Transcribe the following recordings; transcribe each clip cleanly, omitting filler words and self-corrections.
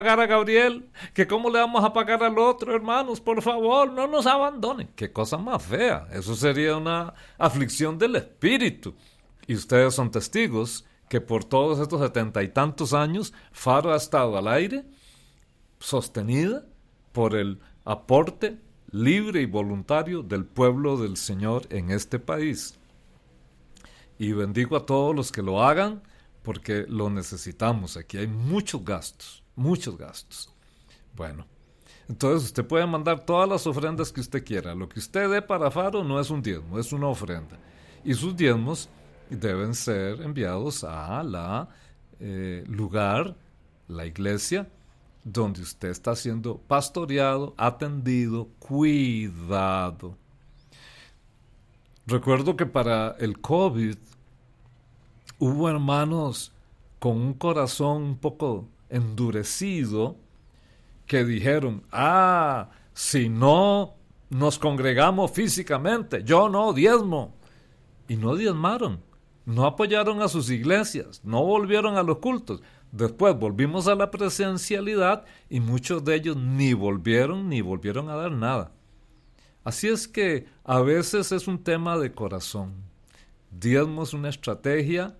pagar a Gabriel, que cómo le vamos a pagar al otro, hermanos, por favor, no nos abandonen. Qué cosa más fea, eso sería una aflicción del espíritu. Y ustedes son testigos que por todos estos 70 y tantos años, Faro ha estado al aire, sostenida por el aporte libre y voluntario del pueblo del Señor en este país. Y bendigo a todos los que lo hagan, porque lo necesitamos. Aquí hay muchos gastos, muchos gastos. Bueno, entonces usted puede mandar todas las ofrendas que usted quiera. Lo que usted dé para Faro no es un diezmo, es una ofrenda. Y sus diezmos deben ser enviados a la lugar, la iglesia, donde usted está siendo pastoreado, atendido, cuidado. Recuerdo que para el COVID hubo hermanos con un corazón un poco endurecido que dijeron, si no nos congregamos físicamente, yo no diezmo. Y no diezmaron, no apoyaron a sus iglesias, no volvieron a los cultos. Después volvimos a la presencialidad y muchos de ellos ni volvieron a dar nada. Así es que a veces es un tema de corazón. Diezmo es una estrategia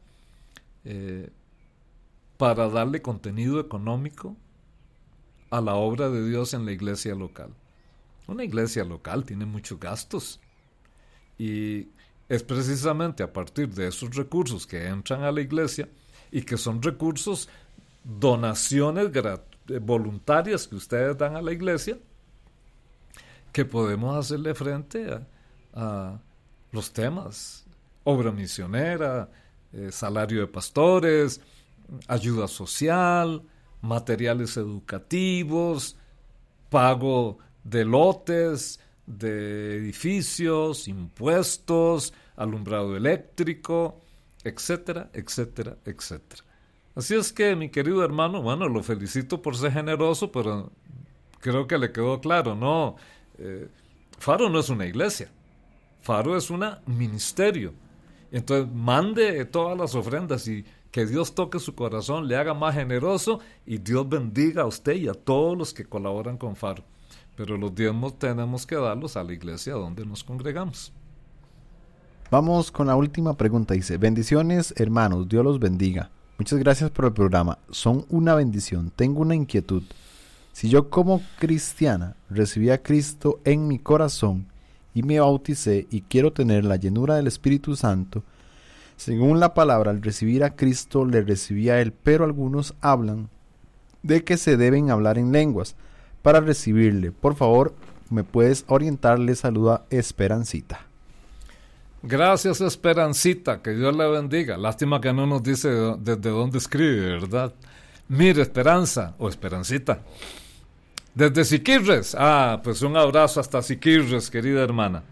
para darle contenido económico a la obra de Dios en la iglesia local. Una iglesia local tiene muchos gastos y es precisamente a partir de esos recursos que entran a la iglesia y que son recursos, donaciones voluntarias que ustedes dan a la iglesia, que podemos hacerle frente a los temas: obra misionera, salario de pastores, ayuda social, materiales educativos, pago de lotes, de edificios, impuestos, alumbrado eléctrico, etcétera, etcétera, etcétera. Así es que, mi querido hermano, bueno, lo felicito por ser generoso, pero creo que le quedó claro, ¿no? Faro no es una iglesia, Faro es un ministerio. Entonces, mande todas las ofrendas y que Dios toque su corazón, le haga más generoso y Dios bendiga a usted y a todos los que colaboran con Faro. Pero los diezmos tenemos que darlos a la iglesia donde nos congregamos. Vamos con la última pregunta. Dice: bendiciones, hermanos, Dios los bendiga. Muchas gracias por el programa. Son una bendición. Tengo una inquietud. Si yo como cristiana recibí a Cristo en mi corazón y me bauticé y quiero tener la llenura del Espíritu Santo, según la palabra, al recibir a Cristo le recibí a Él, pero algunos hablan de que se deben hablar en lenguas para recibirle. Por favor, ¿me puedes orientar? Le saluda Esperancita. Gracias, Esperancita, que Dios le bendiga. Lástima que no nos dice desde dónde escribe, ¿verdad? Mire, Esperanza, o Esperancita, desde Siquirres. Pues un abrazo hasta Siquirres, querida hermana.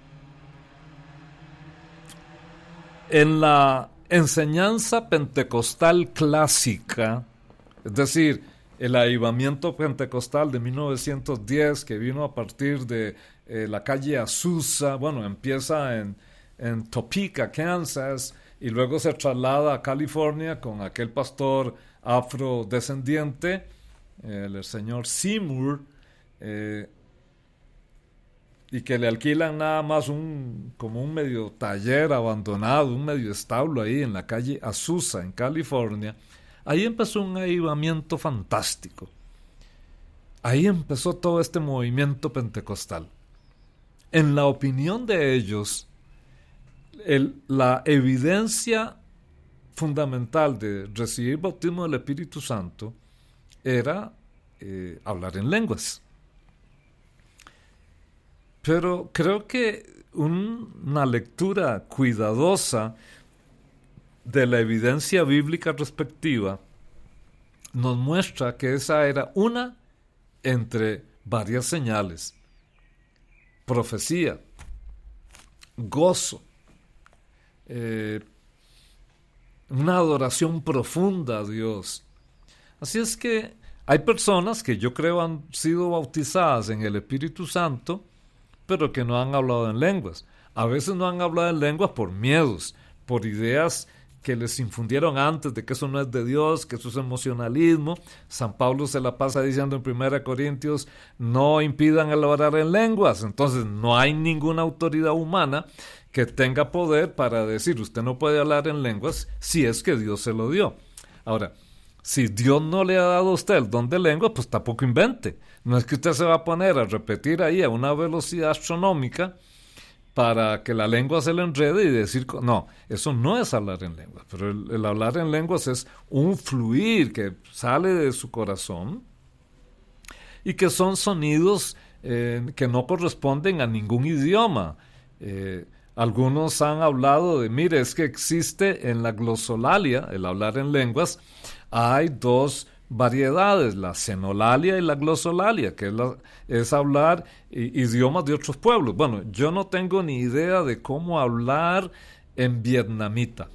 En la enseñanza pentecostal clásica, es decir, el avivamiento pentecostal de 1910, que vino a partir de la calle Azusa, empieza en Topeka, Kansas, y luego se traslada a California con aquel pastor afrodescendiente, el señor Seymour, y que le alquilan nada más como un medio taller abandonado, un medio establo ahí en la calle Azusa, en California. Ahí empezó un avivamiento fantástico. Ahí empezó todo este movimiento pentecostal. En la opinión de ellos, la evidencia fundamental de recibir bautismo del Espíritu Santo era hablar en lenguas. Pero creo que una lectura cuidadosa de la evidencia bíblica respectiva nos muestra que esa era una entre varias señales: profecía, gozo, una adoración profunda a Dios. Así es que hay personas que yo creo han sido bautizadas en el Espíritu Santo, pero que no han hablado en lenguas. A veces no han hablado en lenguas por miedos, por ideas que les infundieron antes de que eso no es de Dios, que eso es emocionalismo. San Pablo se la pasa diciendo en 1 Corintios, no impidan el orar en lenguas. Entonces no hay ninguna autoridad humana que tenga poder para decir, usted no puede hablar en lenguas si es que Dios se lo dio. Ahora, si Dios no le ha dado a usted el don de lengua, pues tampoco invente. No es que usted se va a poner a repetir ahí a una velocidad astronómica para que la lengua se le enrede y decir... No, eso no es hablar en lenguas. Pero el hablar en lenguas es un fluir que sale de su corazón y que son sonidos que no corresponden a ningún idioma. Algunos han hablado de, mire, es que existe en la glosolalia, el hablar en lenguas, hay dos variedades, la xenolalia y la glosolalia, que es hablar idiomas de otros pueblos. Bueno, yo no tengo ni idea de cómo hablar en vietnamita.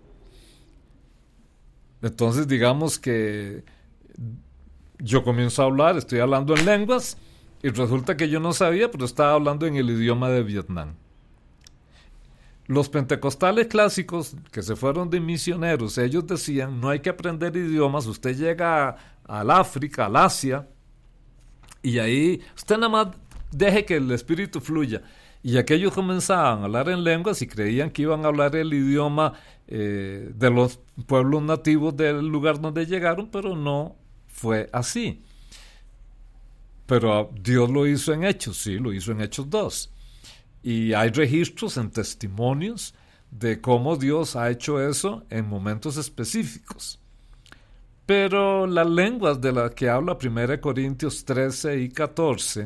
Entonces, digamos que yo comienzo a hablar, estoy hablando en lenguas, y resulta que yo no sabía, pero estaba hablando en el idioma de Vietnam. Los pentecostales clásicos que se fueron de misioneros, ellos decían, no hay que aprender idiomas, usted llega al África, al Asia, y ahí usted nada más deje que el espíritu fluya. Y aquellos comenzaban a hablar en lenguas y creían que iban a hablar el idioma de los pueblos nativos del lugar donde llegaron, pero no fue así. Pero Dios lo hizo en Hechos, sí, lo hizo en Hechos 2. Y hay registros en testimonios de cómo Dios ha hecho eso en momentos específicos. Pero las lenguas de las que habla 1 Corintios 12 y 14,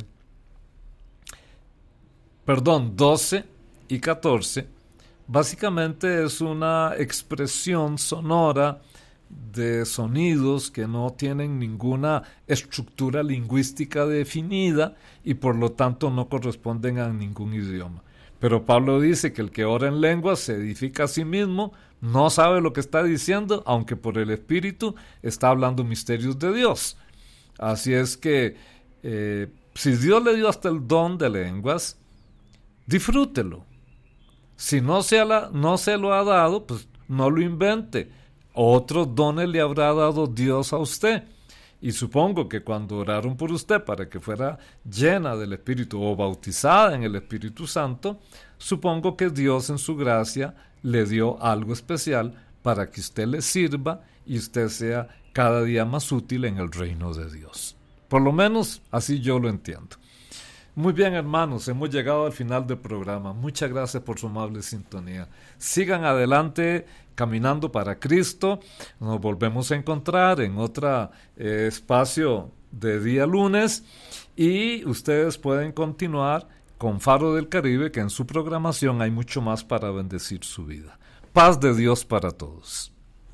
básicamente es una expresión sonora de sonidos que no tienen ninguna estructura lingüística definida y por lo tanto no corresponden a ningún idioma. Pero Pablo dice que el que ora en lenguas se edifica a sí mismo, no sabe lo que está diciendo, aunque por el Espíritu está hablando misterios de Dios. Así es que si Dios le dio hasta el don de lenguas, disfrútelo. Si no se lo ha dado, pues no lo invente. Otros dones le habrá dado Dios a usted. Y supongo que cuando oraron por usted para que fuera llena del Espíritu o bautizada en el Espíritu Santo, supongo que Dios en su gracia le dio algo especial para que usted le sirva y usted sea cada día más útil en el reino de Dios. Por lo menos así yo lo entiendo. Muy bien, hermanos, hemos llegado al final del programa. Muchas gracias por su amable sintonía. Sigan adelante caminando para Cristo. Nos volvemos a encontrar en otro espacio de día lunes y ustedes pueden continuar con Faro del Caribe, que en su programación hay mucho más para bendecir su vida. Paz de Dios para todos.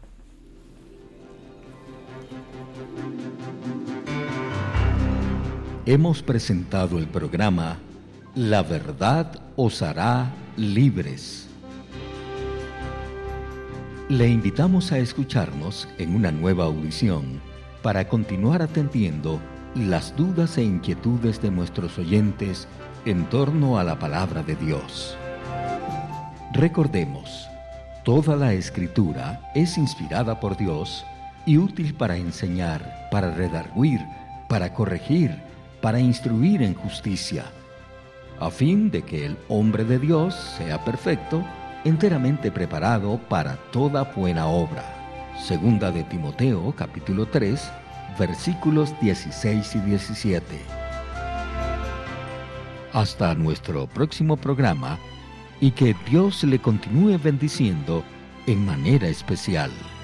Hemos presentado el programa La Verdad os hará libres. Le invitamos a escucharnos en una nueva audición para continuar atendiendo las dudas e inquietudes de nuestros oyentes en torno a la palabra de Dios. Recordemos, toda la Escritura es inspirada por Dios y útil para enseñar, para redarguir, para corregir, para instruir en justicia, a fin de que el hombre de Dios sea perfecto, enteramente preparado para toda buena obra. Segunda de Timoteo, capítulo 3, versículos 16 y 17. Hasta nuestro próximo programa y que Dios le continúe bendiciendo en manera especial.